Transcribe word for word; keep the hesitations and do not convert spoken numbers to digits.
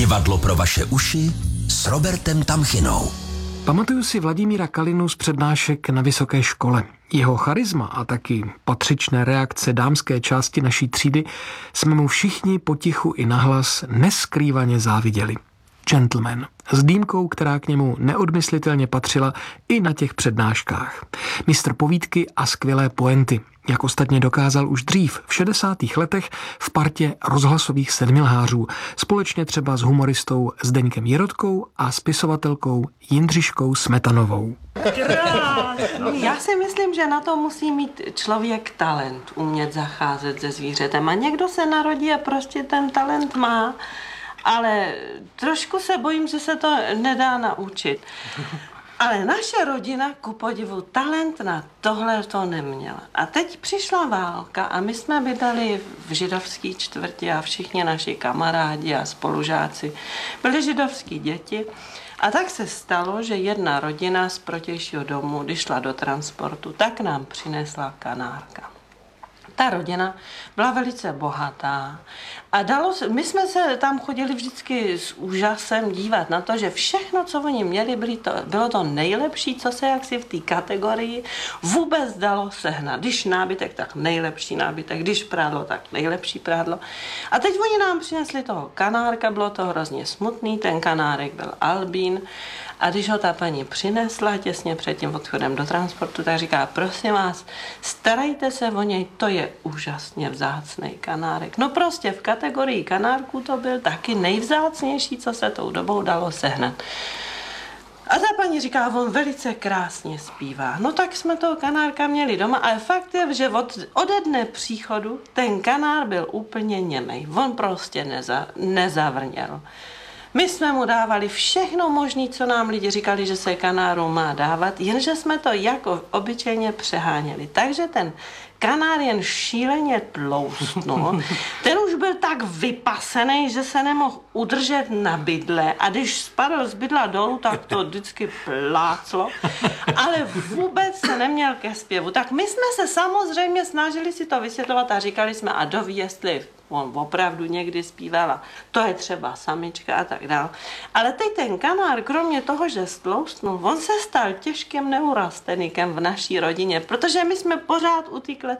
Divadlo pro vaše uši s Robertem Tamchinou. Pamatuju si Vladimíra Kalinu z přednášek na vysoké škole. Jeho charisma a taky patřičné reakce dámské části naší třídy jsme mu všichni potichu i nahlas neskrývaně záviděli. Gentleman, s dýmkou, která k němu neodmyslitelně patřila i na těch přednáškách. Mistr povídky a skvělé poenty, jak ostatně dokázal už dřív v šedesátých letech v partě rozhlasových sedmilhářů, společně třeba s humoristou Zdeňkem Jirotkou a spisovatelkou Jindřiškou Smetanovou. Já si myslím, že na to musí mít člověk talent, umět zacházet se zvířetem. A někdo se narodí a prostě ten talent má, ale trošku se bojím, že se to nedá naučit. Ale naše rodina, ku podivu, talent na tohle to neměla. A teď přišla válka a my jsme bydleli v židovské čtvrti a všichni naši kamarádi a spolužáci byli židovský děti. A tak se stalo, že jedna rodina z protějšího domu, když šla do transportu, tak nám přinesla kanárka. Ta rodina byla velice bohatá a dalo se, my jsme se tam chodili vždycky s úžasem dívat na to, že všechno, co oni měli, byli to, bylo to nejlepší, co se jaksi v té kategorii vůbec dalo sehnat. Když nábytek, tak nejlepší nábytek, když prádlo, tak nejlepší prádlo. A teď oni nám přinesli toho kanárka, bylo to hrozně smutný, ten kanárek byl albín. A když ho ta paní přinesla těsně před tím odchodem do transportu, tak říká, prosím vás, starejte se o něj, to je úžasně vzácný kanárek. No prostě v kategorii kanárků to byl taky nejvzácnější, co se tou dobou dalo sehnat. A ta paní říká, on velice krásně zpívá. No tak jsme toho kanárka měli doma, ale fakt je, že od, ode dne příchodu ten kanár byl úplně němej. On prostě neza, nezavrněl. My jsme mu dávali všechno možné, co nám lidi říkali, že se kanáru má dávat, jenže jsme to jako obyčejně přeháněli. Takže ten kanár jen šíleně tloustnul. Ten už byl tak vypasený, že se nemohl udržet na bydle a když spadl z bydla dolů, tak to vždycky pláclo, ale vůbec se neměl ke zpěvu. Tak my jsme se samozřejmě snažili si to vysvětlovat a říkali jsme, a doví, jestli on opravdu někdy zpívala, to je třeba samička a tak dál. Ale teď ten kanár, kromě toho, že stloustnul, on se stal těžkým neurastenikem v naší rodině, protože my jsme pořád utíkli